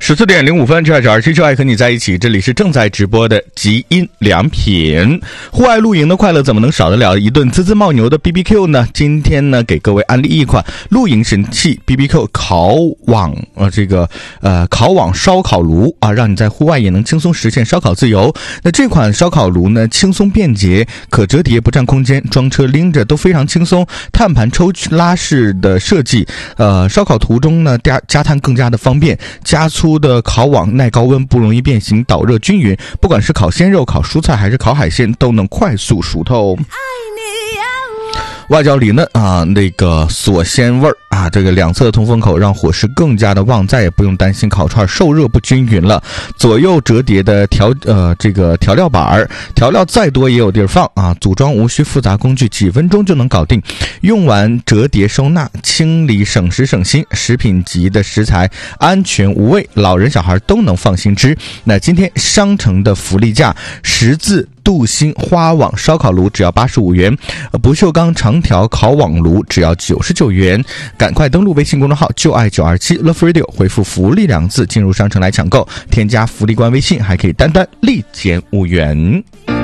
14:05，这227就爱和你在一起，这里是正在直播的极音良品。户外露营的快乐怎么能少得了一顿滋滋冒牛的 BBQ 呢？今天呢，给各位安利一款露营神器 BBQ 烤网烧烤炉啊，让你在户外也能轻松实现烧烤自由。那这款烧烤炉呢，轻松便捷，可折叠不占空间，装车拎着都非常轻松，碳盘抽拉式的设计，烧烤途中呢加炭更加的方便，加粗的烤网耐高温，不容易变形，导热均匀，不管是烤鲜肉、烤蔬菜还是烤海鲜，都能快速熟透。外焦里嫩啊，那个锁鲜味儿啊，这个两侧的通风口让火势更加的旺，再也不用担心烤串受热不均匀了。左右折叠的调料板，调料再多也有地儿放啊，组装无需复杂工具，几分钟就能搞定。用完折叠收纳，清理省时省心，食品级的食材安全无畏，老人小孩都能放心吃。那今天商城的福利价，10字镀锌花网烧烤炉只要85元，不锈钢长条烤网炉只要99元。赶快登录微信公众号就爱927 Love Radio， 回复福利2字进入商城来抢购，添加福利官微信还可以单立减5元。